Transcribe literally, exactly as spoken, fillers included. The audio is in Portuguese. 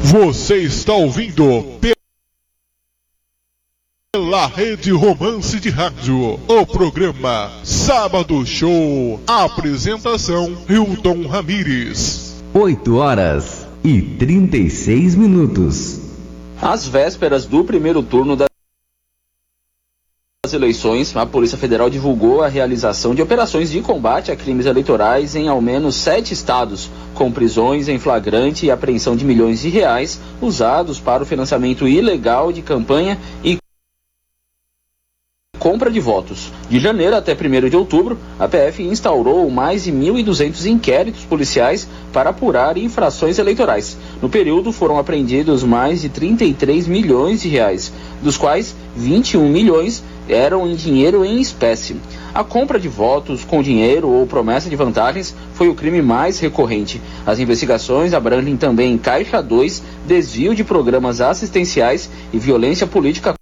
Você está ouvindo pela Rede Romance de Rádio o programa Sábado Show. Apresentação Hilton Ramires. oito horas e trinta e seis minutos. Às vésperas do primeiro turno das eleições, a Polícia Federal divulgou a realização de operações de combate a crimes eleitorais em ao menos sete estados, com prisões em flagrante e apreensão de milhões de reais usados para o financiamento ilegal de campanha e compra de votos. De janeiro até primeiro de outubro, a P F instaurou mais de mil e duzentos inquéritos policiais para apurar infrações eleitorais. No período, foram apreendidos mais de trinta e três milhões de reais, dos quais vinte e um milhões eram em dinheiro em espécie. A compra de votos com dinheiro ou promessa de vantagens foi o crime mais recorrente. As investigações abrangem também Caixa dois, desvio de programas assistenciais e violência política